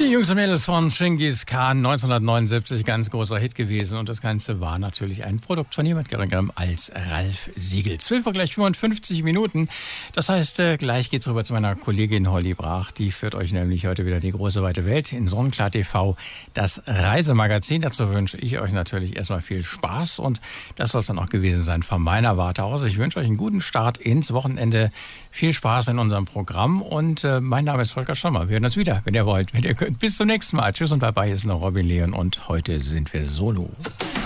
Die Jungs und Mädels von Genghis Khan, 1979, ganz großer Hit gewesen. Und das Ganze war natürlich ein Produkt von niemand geringerem als Ralf Siegel. 12 Uhr gleich 55 Minuten. Das heißt, gleich geht's rüber zu meiner Kollegin Holly Brach. Die führt euch nämlich heute wieder die große weite Welt in Sonnenklar TV, das Reisemagazin. Dazu wünsche ich euch natürlich erstmal viel Spaß. Und das soll es dann auch gewesen sein von meiner Warte aus. Ich wünsche euch einen guten Start ins Wochenende. Viel Spaß in unserem Programm. Und mein Name ist Volker Schommer. Wir hören uns wieder, wenn ihr wollt, wenn ihr könnt. Bis zum nächsten Mal. Tschüss und bye bye. Hier ist noch Robin Leon und heute sind wir solo.